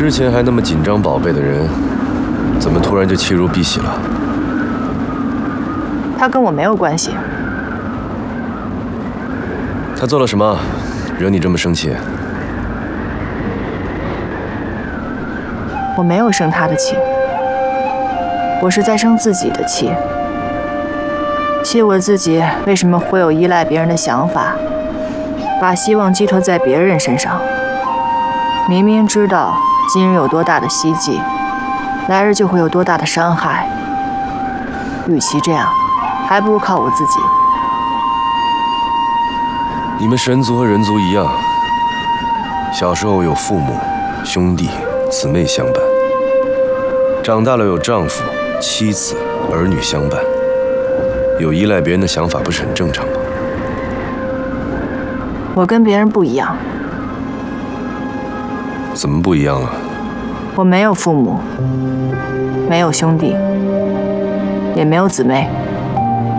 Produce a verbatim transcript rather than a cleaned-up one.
之前还那么紧张宝贝的人，怎么突然就弃如敝屣了？ 他跟我没有关系。 他做了什么，惹你这么生气？ 我没有生他的气，我是在生自己的气。气我自己为什么会有依赖别人的想法，把希望寄托在别人身上。明明知道今日有多大的希冀，来日就会有多大的伤害。与其这样，还不如靠我自己。 你们神族和人族一样，小时候有父母、兄弟、姊妹相伴，长大了有丈夫、妻子、儿女相伴，有依赖别人的想法，不是很正常吗？ 我跟别人不一样。 怎么不一样啊？ 我没有父母，没有兄弟，也没有姊妹。